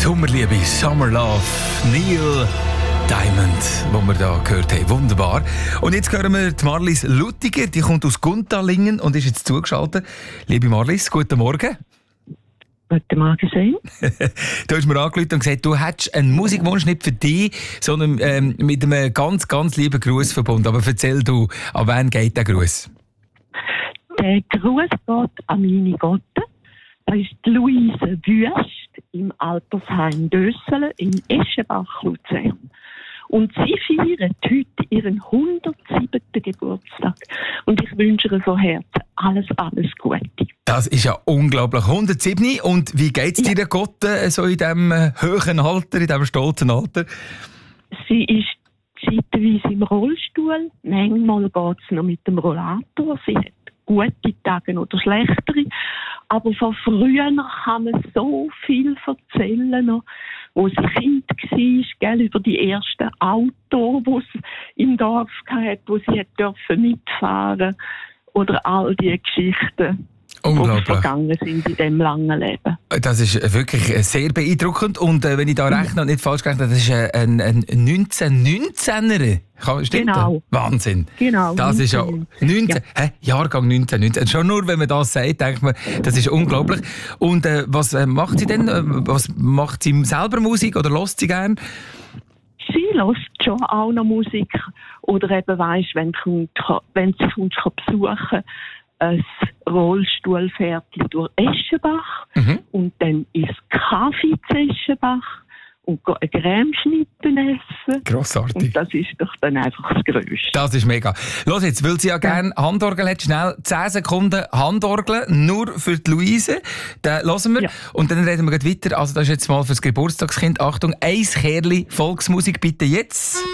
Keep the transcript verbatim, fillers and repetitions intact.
Sommerliebe, Summer Love, Neil Diamond, wo wir da gehört haben. Wunderbar. Und jetzt hören wir die Marlies Luttiger, die kommt aus Guntalingen und ist jetzt zugeschaltet. Liebe Marlies, guten Morgen. Guten Morgen, schön. Du hast mir angerufen und gesagt, du hättest einen Musikwunsch nicht für dich, sondern ähm, mit einem ganz, ganz lieben Gruß verbunden. Aber erzähl du, an wen geht der Gruß? Der Gruß geht an meine Gotte. Das ist die Luise Wüst im Altersheim Dösselen in Eschenbach, Luzern. Und sie feiert heute ihren hundertsiebten Geburtstag. Und ich wünsche ihr von Herzen alles, alles Gute. Das ist ja unglaublich. hundertsieben. Und wie geht es ja. dir Gott so in diesem hohen Alter, in diesem stolzen Alter? Sie ist zeitweise im Rollstuhl. Manchmal geht es noch mit dem Rollator. Sie hat gute Tage oder schlechtere. Aber von früher kann man so viel erzählen, noch, wo sie Kind war, gell, über die ersten Autos, die es im Dorf hatte, wo sie hat dürfen mitfahren, oder all die Geschichten, die vergangen sind in diesem langen Leben. Das ist wirklich sehr beeindruckend. Und äh, wenn ich da rechne und nicht falsch gerechnet, das ist ein, ein neunzehnhundertneunzehner. Stimmt genau. Das? Wahnsinn. Genau. Das ist ja neunzehn, ja. Hä? Jahrgang neunzehnhundertneunzehn. Schon nur, wenn man das sagt, denkt man, das ist unglaublich. Und äh, was äh, macht sie denn? Was macht sie selber Musik oder hört sie gern? Sie hört schon auch noch Musik. Oder eben, weisst, wenn, wenn sie uns besuchen ein Rollstuhlfährtchen durch Eschenbach mhm. und dann ins Kaffee zu Eschenbach und eine Cremeschnitte essen. Grossartig. Und das ist doch dann einfach das Größte. Das ist mega. Los jetzt, weil sie ja gerne Handorgel hat, schnell zehn Sekunden Handorgel, nur für die Luise. Den hören wir. Ja. Und dann reden wir weiter. Also das ist jetzt mal fürs Geburtstagskind. Achtung, eins Kerli Volksmusik bitte jetzt.